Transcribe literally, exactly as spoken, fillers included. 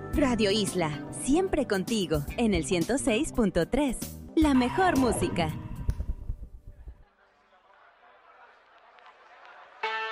Radio Isla, siempre contigo, en el ciento seis punto tres. La mejor música.